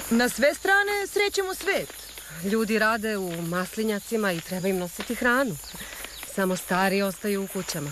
Na sve strane srećemo svet. Ljudi rade u maslinjacima i treba im nositi hranu. Samo stari ostaju u kućama.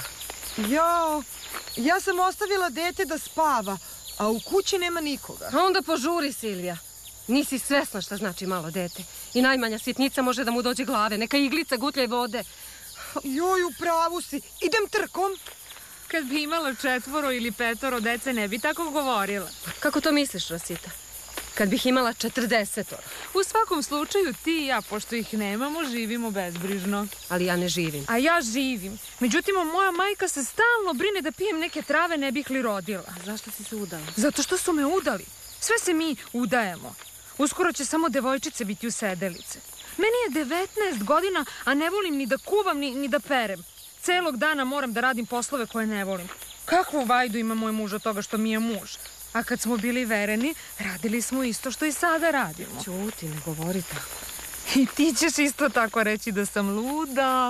Ja sam ostavila dete da spava, a u kući nema nikoga. A onda požuri, Silvija. Nisi svesna šta znači malo dete. I najmanja sitnica može da mu dođe glave. Neka iglica gutljaj vode. Joj, u pravu si. Idem trkom. Kad bi imala 4 ili 5 dece, ne bi tako govorila. Kako to misliš, Rosita? Kad bih imala 40. U svakom slučaju ti i ja, pošto ih nemamo, živimo bezbrižno. Ali ja ne živim. A ja živim. Međutim, moja majka se stalno brine da pijem neke trave, ne bih li rodila. A zašto si se udala? Zato što su me udali. Sve se mi udajemo. Uskoro će samo devojčice biti u sedelice. Meni je 19 godina, a ne volim ni da kuvam, ni da perem. Celog dana moram da radim poslove koje ne volim. Kakvu vajdu ima moj muž od toga što mi je muž? A kad smo bili vereni, radili smo isto što i sada radimo. Ćuti, ne govori tako. I ti ćeš isto tako reći da sam luda.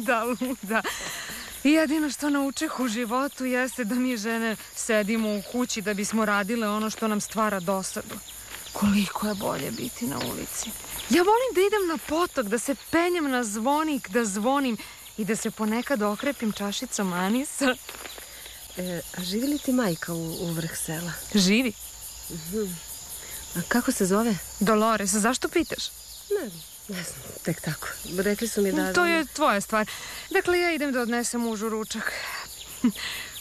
I jedino što naučeh u životu jeste da mi žene sedimo u kući da bismo radile ono što nam stvara dosadu. Koliko je bolje biti na ulici. Ja volim da idem na potok, da se penjem na zvonik, da zvonim i da se ponekad okrepim čašicom anisa. A živi li ti majka u vrh sela? Živi. A kako se zove? Dolores, zašto pitaš? Ne znam, tek tako. Rekli su mi da... To je tvoja stvar. Dakle, ja idem da odnesem mužu ručak.